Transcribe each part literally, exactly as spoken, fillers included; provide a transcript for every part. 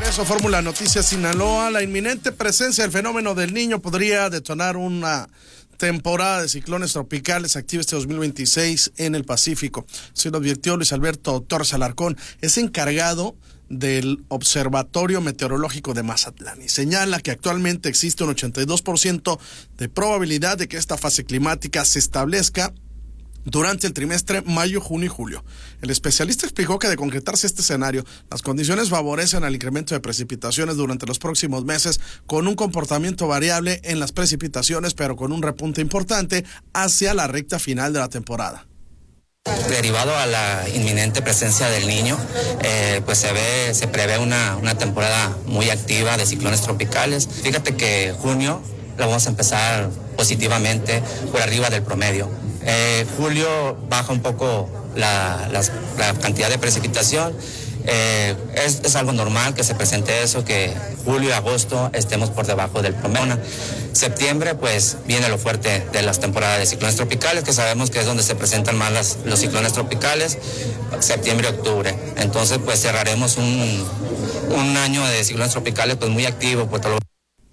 regreso a Fórmula Noticias Sinaloa. La inminente presencia del fenómeno del Niño podría detonar una temporada de ciclones tropicales activa este dos mil veintiséis en el Pacífico. Se lo advirtió Luis Alberto Torres Alarcón, es encargado del Observatorio Meteorológico de Mazatlán, y señala que actualmente existe un ochenta y dos por ciento de probabilidad de que esta fase climática se establezca durante el trimestre mayo, junio y julio. El especialista explicó que de concretarse este escenario, las condiciones favorecen al incremento de precipitaciones durante los próximos meses, con un comportamiento variable en las precipitaciones, pero con un repunte importante hacia la recta final de la temporada. Derivado a la inminente presencia del Niño, eh, pues se ve, se prevé una, una temporada muy activa de ciclones tropicales. Fíjate que junio lo vamos a empezar positivamente por arriba del promedio. Eh, julio baja un poco la, la, la cantidad de precipitación. Eh, es, es algo normal que se presente eso, que julio y agosto estemos por debajo del promedio. Septiembre, pues viene lo fuerte de las temporadas de ciclones tropicales, que sabemos que es donde se presentan más las, los ciclones tropicales, septiembre y octubre. Entonces, pues cerraremos un, un año de ciclones tropicales pues muy activo por todo.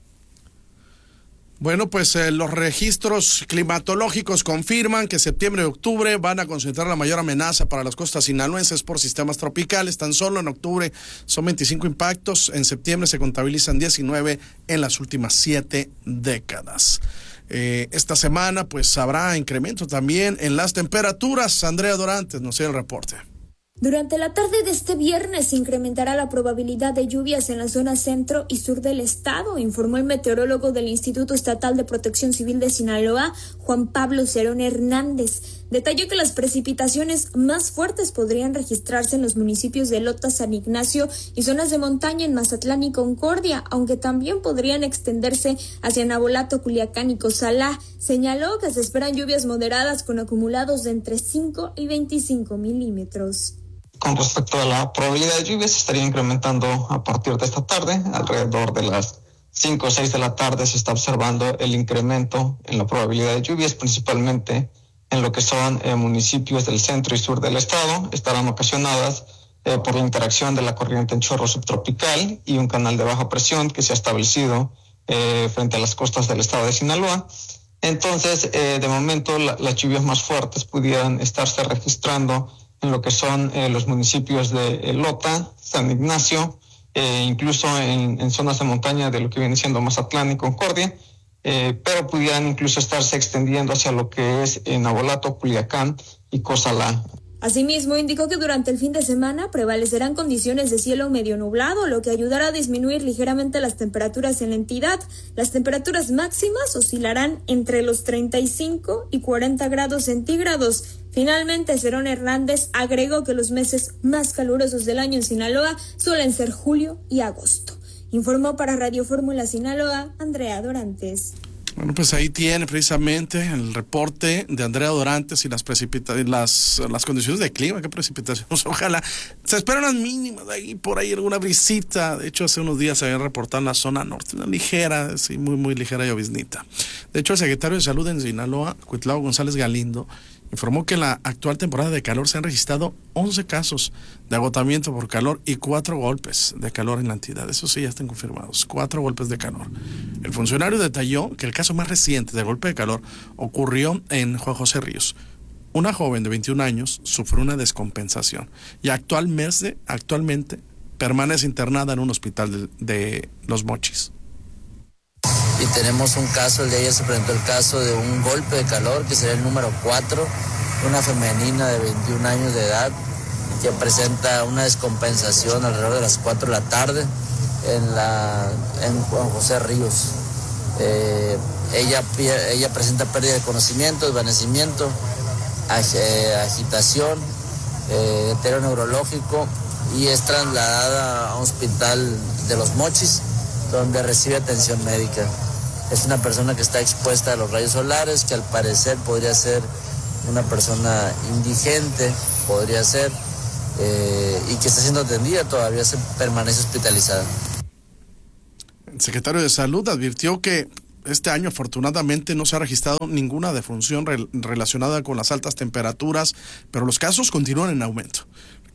Bueno, pues eh, los registros climatológicos confirman que septiembre y octubre van a concentrar la mayor amenaza para las costas sinaloenses por sistemas tropicales. Tan solo en octubre son veinticinco impactos, en septiembre se contabilizan diecinueve en las últimas siete décadas. Eh, esta semana pues habrá incremento también en las temperaturas. Andrea Dorantes nos tiene el reporte. Durante la tarde de este viernes se incrementará la probabilidad de lluvias en la zona centro y sur del estado, informó el meteorólogo del Instituto Estatal de Protección Civil de Sinaloa, Juan Pablo Cerón Hernández. Detalló que las precipitaciones más fuertes podrían registrarse en los municipios de Lota, San Ignacio y zonas de montaña en Mazatlán y Concordia, aunque también podrían extenderse hacia Navolato, Culiacán y Cozalá. Señaló que se esperan lluvias moderadas con acumulados de entre cinco y veinticinco milímetros. Con respecto a la probabilidad de lluvias, se estaría incrementando a partir de esta tarde. Alrededor de las cinco o seis de la tarde se está observando el incremento en la probabilidad de lluvias, principalmente en lo que son eh, municipios del centro y sur del estado. Estarán ocasionadas eh, por la interacción de la corriente en chorro subtropical y un canal de baja presión que se ha establecido eh, frente a las costas del estado de Sinaloa. Entonces, eh, de momento, la, las lluvias más fuertes pudieran estarse registrando en lo que son eh, los municipios de Lota, San Ignacio, eh, incluso en, en zonas de montaña de lo que viene siendo Mazatlán y Concordia, eh, pero pudieran incluso estarse extendiendo hacia lo que es eh, Navolato, Culiacán y Cozalá. Asimismo, indicó que durante el fin de semana prevalecerán condiciones de cielo medio nublado, lo que ayudará a disminuir ligeramente las temperaturas en la entidad. Las temperaturas máximas oscilarán entre los treinta y cinco y cuarenta grados centígrados. Finalmente, Cerón Hernández agregó que los meses más calurosos del año en Sinaloa suelen ser julio y agosto. Informó para Radio Fórmula Sinaloa, Andrea Dorantes. Bueno, pues ahí tiene precisamente el reporte de Andrea Dorantes y las precipita las las condiciones de clima. ¿Qué precipitaciones? Ojalá. Se esperan unas mínimas, ahí por ahí alguna brisita. De hecho, hace unos días se había reportado en la zona norte una ligera, sí, muy, muy ligera lloviznita. De hecho, el secretario de Salud en Sinaloa, Cuitlao González Galindo, informó que en la actual temporada de calor se han registrado once casos de agotamiento por calor y cuatro golpes de calor en la entidad. Eso sí, ya están confirmados, cuatro golpes de calor. El funcionario detalló que el caso más reciente de golpe de calor ocurrió en Juan José Ríos. Una joven de veintiún años sufrió una descompensación y actualmente, actualmente permanece internada en un hospital de, de Los Mochis. Y tenemos un caso, el de ayer se presentó el caso de un golpe de calor, que sería el número cuatro, una femenina de veintiún años de edad, que presenta una descompensación alrededor de las cuatro de la tarde en, la, en Juan José Ríos. Eh, ella, ella presenta pérdida de conocimiento, desvanecimiento, agitación, eh, deterioro neurológico, y es trasladada a un hospital de Los Mochis, donde recibe atención médica. Es una persona que está expuesta a los rayos solares, que al parecer podría ser una persona indigente, podría ser, eh, y que está siendo atendida, todavía se permanece hospitalizada. El secretario de Salud advirtió que este año afortunadamente no se ha registrado ninguna defunción re- relacionada con las altas temperaturas, pero los casos continúan en aumento.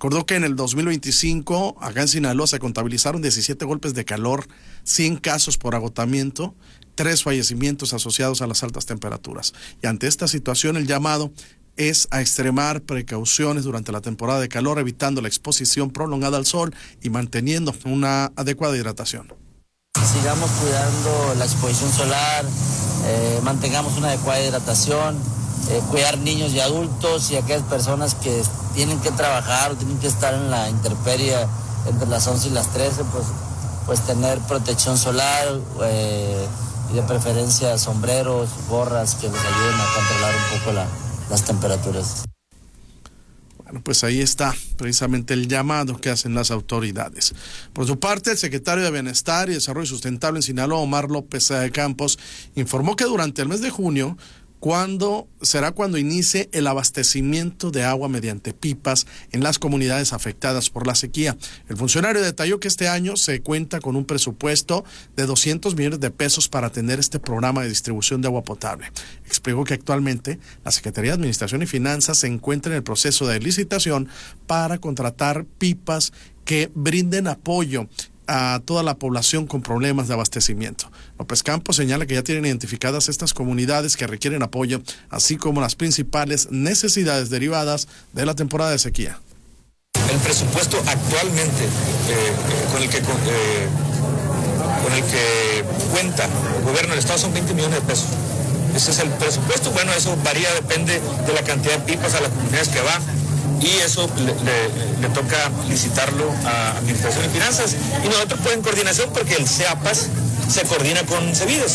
Recordó que en el dos mil veinticinco, acá en Sinaloa, se contabilizaron diecisiete golpes de calor, cien casos por agotamiento, tres fallecimientos asociados a las altas temperaturas. Y ante esta situación, el llamado es a extremar precauciones durante la temporada de calor, evitando la exposición prolongada al sol y manteniendo una adecuada hidratación. Sigamos cuidando la exposición solar, eh, mantengamos una adecuada hidratación, eh, cuidar niños y adultos y aquellas personas que tienen que trabajar o tienen que estar en la intemperie entre las once y las trece, pues, pues tener protección solar eh, y de preferencia sombreros, gorras que les ayuden a controlar un poco la, las temperaturas. Bueno, pues ahí está precisamente el llamado que hacen las autoridades. Por su parte, el secretario de Bienestar y Desarrollo Sustentable en Sinaloa, Omar López Campos, informó que durante el mes de junio, cuando será cuando inicie el abastecimiento de agua mediante pipas en las comunidades afectadas por la sequía. El funcionario detalló que este año se cuenta con un presupuesto de doscientos millones de pesos para atender este programa de distribución de agua potable. Explicó que actualmente la Secretaría de Administración y Finanzas se encuentra en el proceso de licitación para contratar pipas que brinden apoyo a toda la población con problemas de abastecimiento. López Campos señala que ya tienen identificadas estas comunidades que requieren apoyo, así como las principales necesidades derivadas de la temporada de sequía. El presupuesto actualmente eh, con el que con, eh, con el que cuenta el gobierno del estado son veinte millones de pesos. Ese es el presupuesto. Bueno, eso varía, depende de la cantidad de pipas a las comunidades que va. Y eso le, le, le toca licitarlo a Administración y Finanzas. Y nosotros pues en coordinación, porque el CEAPAS se coordina con CEBIDES.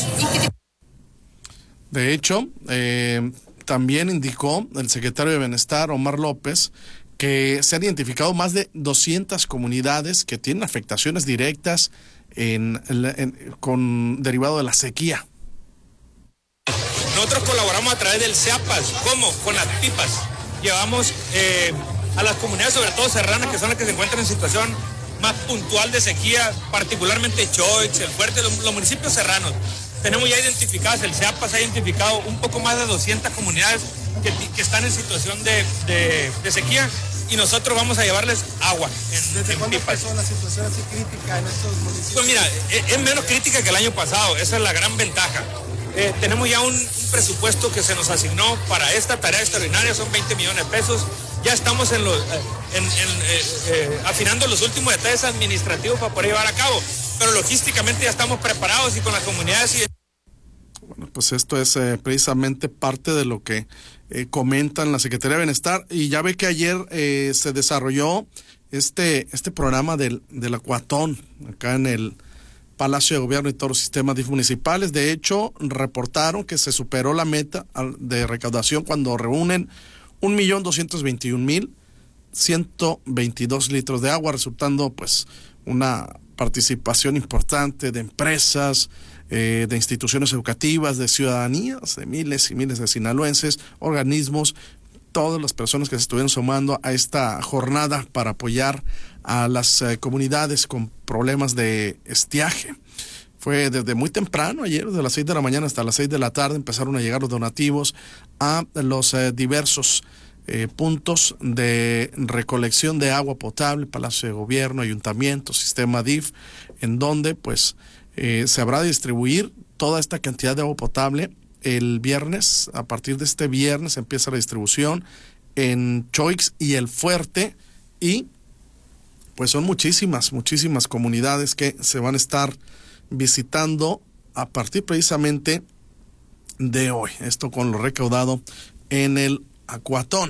De hecho, eh, también indicó el secretario de Bienestar, Omar López, que se han identificado más de doscientas comunidades que tienen afectaciones directas en, en, en, con derivado de la sequía. Nosotros colaboramos a través del CEAPAS. ¿Cómo? Con las pipas. Llevamos eh, a las comunidades, sobre todo serranas, que son las que se encuentran en situación más puntual de sequía, particularmente Choix, El Fuerte, los, los municipios serranos. Tenemos ya identificadas, el CEAPAS ha identificado un poco más de doscientas comunidades que, que están en situación de, de, de sequía, y nosotros vamos a llevarles agua. En, ¿Desde en cuándo pipas. empezó la situación así crítica en estos municipios? Pues mira, es, es menos crítica que el año pasado, esa es la gran ventaja. Eh, tenemos ya un, un presupuesto que se nos asignó para esta tarea extraordinaria, son veinte millones de pesos. Ya estamos en los, en, en, eh, eh, afinando los últimos detalles administrativos para poder llevar a cabo, pero logísticamente ya estamos preparados y con las comunidades. Y... Bueno, pues esto es eh, precisamente parte de lo que eh, comentan la Secretaría de Bienestar, y ya ve que ayer eh, se desarrolló este, este programa del, del Acuatón, acá en el Palacio de Gobierno y todos los sistemas D I F municipales. De hecho, reportaron que se superó la meta de recaudación cuando reúnen un millón doscientos veintiún mil ciento veintidós litros de agua, resultando pues una participación importante de empresas, eh, de instituciones educativas, de ciudadanías, de miles y miles de sinaloenses, organismos, todas las personas que se estuvieron sumando a esta jornada para apoyar a las eh, comunidades con problemas de estiaje. Fue desde muy temprano, ayer, desde las seis de la mañana hasta las seis de la tarde, empezaron a llegar los donativos a los eh, diversos eh, puntos de recolección de agua potable, Palacio de Gobierno, Ayuntamiento, Sistema D I F, en donde pues eh, se habrá de distribuir toda esta cantidad de agua potable. El viernes, a partir de este viernes, empieza la distribución en Choix y El Fuerte, y pues son muchísimas, muchísimas comunidades que se van a estar visitando a partir precisamente de hoy. Esto con lo recaudado en el Acuatón.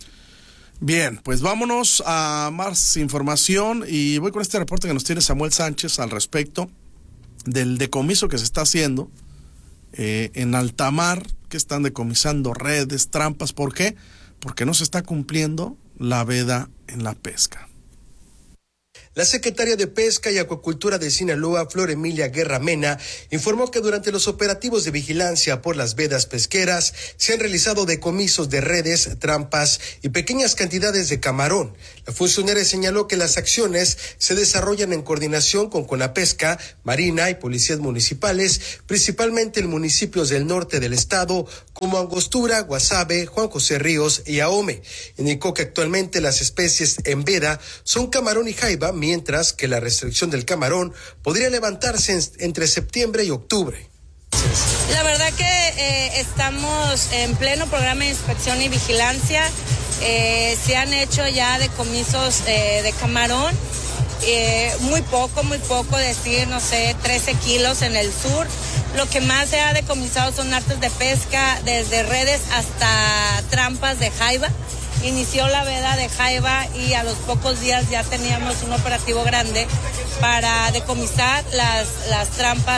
Bien, pues vámonos a más información y voy con este reporte que nos tiene Samuel Sánchez al respecto del decomiso que se está haciendo eh, en alta mar, que están decomisando redes, trampas. ¿Por qué? Porque no se está cumpliendo la veda en la pesca. La secretaria de Pesca y Acuacultura de Sinaloa, Flor Emilia Guerra Mena, informó que durante los operativos de vigilancia por las vedas pesqueras se han realizado decomisos de redes, trampas y pequeñas cantidades de camarón. La funcionaria señaló que las acciones se desarrollan en coordinación con Conapesca, Marina y policías municipales, principalmente en municipios del norte del estado como Angostura, Guasave, Juan José Ríos y Ahome. Indicó que actualmente las especies en veda son camarón y jaiba, mientras que la restricción del camarón podría levantarse en, entre septiembre y octubre. La verdad que eh, estamos en pleno programa de inspección y vigilancia. Eh, se han hecho ya decomisos eh, de camarón, eh, muy poco, muy poco, decir, no sé, trece kilos en el sur. Lo que más se ha decomisado son artes de pesca, desde redes hasta trampas de jaiba. Inició la veda de jaiba y a los pocos días ya teníamos un operativo grande para decomisar las, las trampas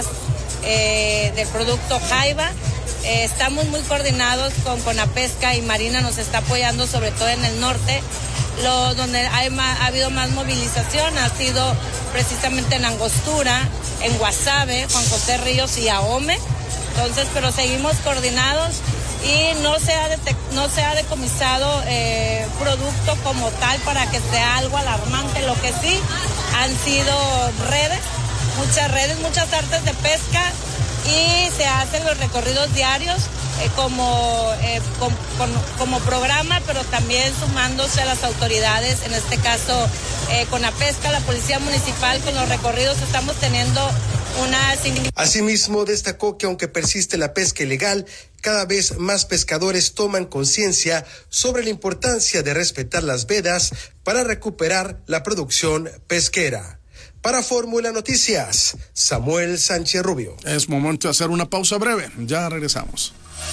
eh, del producto jaiba. Eh, estamos muy coordinados con Conapesca y Marina nos está apoyando, sobre todo en el norte. Lo, donde hay más, ha habido más movilización ha sido precisamente en Angostura, en Guasave, Juan José Ríos y Ahome. Entonces, pero seguimos coordinados y no se ha, detect, no se ha decomisado eh, producto como tal para que sea algo alarmante. Lo que sí han sido redes, muchas redes, muchas artes de pesca y se hacen los recorridos diarios eh, como, eh, com, con, como programa, pero también sumándose a las autoridades, en este caso eh, Conapesca, la Policía Municipal, con los recorridos estamos teniendo una... Asimismo, destacó que aunque persiste la pesca ilegal, cada vez más pescadores toman conciencia sobre la importancia de respetar las vedas para recuperar la producción pesquera. Para Fórmula Noticias, Samuel Sánchez Rubio. Es momento de hacer una pausa breve. Ya regresamos.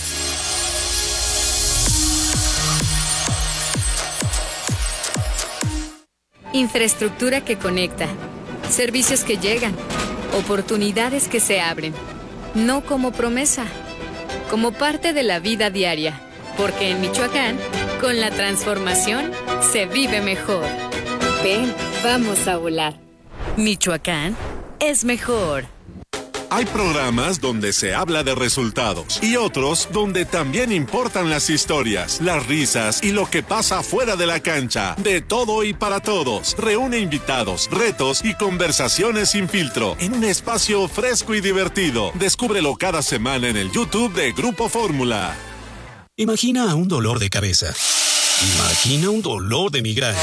Infraestructura que conecta, servicios que llegan, oportunidades que se abren. No como promesa, como parte de la vida diaria. Porque en Michoacán, con la transformación, se vive mejor. Ven, vamos a volar. Michoacán es mejor. Hay programas donde se habla de resultados y otros donde también importan las historias, las risas y lo que pasa fuera de la cancha. De todo y para todos. Reúne invitados, retos y conversaciones sin filtro en un espacio fresco y divertido. Descúbrelo cada semana en el YouTube de Grupo Fórmula. Imagina un dolor de cabeza. Imagina un dolor de migraña.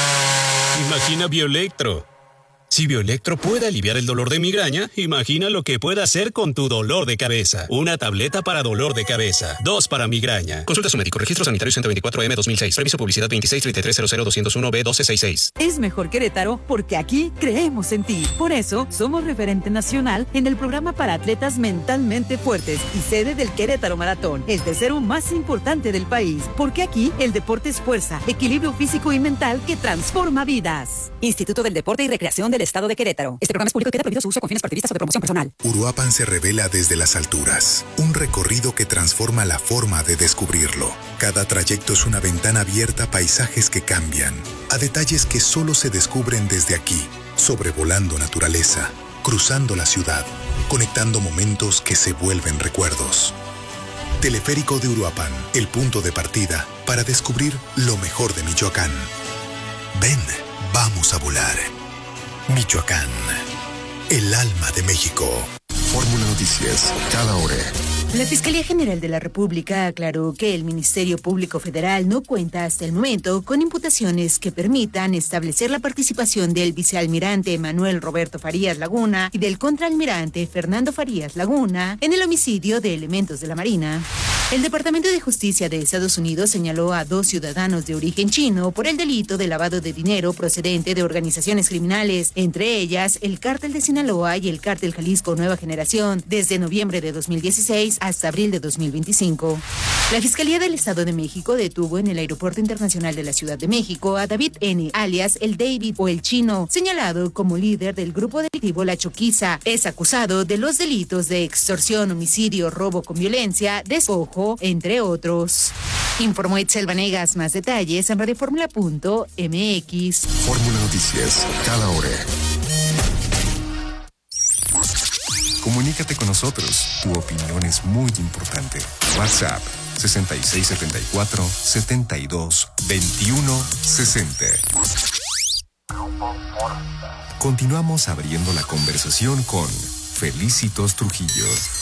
Imagina Bioelectro. Si Bioelectro puede aliviar el dolor de migraña, imagina lo que puede hacer con tu dolor de cabeza. Una tableta para dolor de cabeza. Dos para migraña. Consulta a su médico. Registro sanitario ciento veinticuatro M dos mil seis. Previso publicidad veintiséis treinta y tres cero cero doscientos uno B doce sesenta y seis. Es mejor Querétaro porque aquí creemos en ti. Por eso, somos referente nacional en el programa para atletas mentalmente fuertes y sede del Querétaro Maratón, el tercero más importante del país. Porque aquí el deporte es fuerza, equilibrio físico y mental que transforma vidas. Instituto del Deporte y Recreación del Estado de Querétaro. Este programa es público y queda prohibido su uso con fines partidistas o de promoción personal. Uruapan se revela desde las alturas. Un recorrido que transforma la forma de descubrirlo. Cada trayecto es una ventana abierta a paisajes que cambian, a detalles que solo se descubren desde aquí, sobrevolando naturaleza, cruzando la ciudad, conectando momentos que se vuelven recuerdos. Teleférico de Uruapan, el punto de partida para descubrir lo mejor de Michoacán. Ven, vamos a volar. Michoacán, el alma de México. Fórmula Noticias, cada hora. La Fiscalía General de la República aclaró que el Ministerio Público Federal no cuenta hasta el momento con imputaciones que permitan establecer la participación del vicealmirante Manuel Roberto Farías Laguna y del contraalmirante Fernando Farías Laguna en el homicidio de elementos de la Marina. El Departamento de Justicia de Estados Unidos señaló a dos ciudadanos de origen chino por el delito de lavado de dinero procedente de organizaciones criminales, entre ellas el Cártel de Sinaloa y el Cártel Jalisco Nueva Generación, desde noviembre de dos mil dieciséis hasta abril de dos mil veinticinco. La Fiscalía del Estado de México detuvo en el Aeropuerto Internacional de la Ciudad de México a David N., alias el David o el Chino, señalado como líder del grupo delictivo La Choquiza. Es acusado de los delitos de extorsión, homicidio, robo con violencia, despojo, entre otros. Informó Itzel Vanegas. Más detalles en radioformula punto m x. Fórmula Noticias, cada hora. Comunícate con nosotros. Tu opinión es muy importante. WhatsApp sesenta y seis setenta y cuatro, setenta y dos, veintiuno, sesenta. Continuamos abriendo la conversación con Felicitos Trujillo.